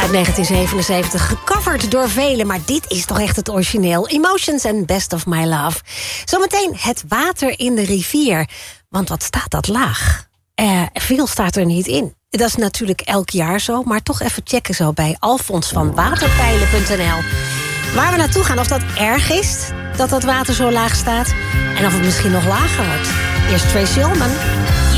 Uit 1977, gecoverd door velen, maar dit is toch echt het origineel. Emotions and Best of My Love. Zometeen het water in de rivier. Want wat staat dat laag? Veel staat er niet in. Dat is natuurlijk elk jaar zo, maar toch even checken zo bij Alfons van waterpeilen.nl. Waar we naartoe gaan, of dat erg is dat dat water zo laag staat en of het misschien nog lager wordt. Eerst Tracy Ullman.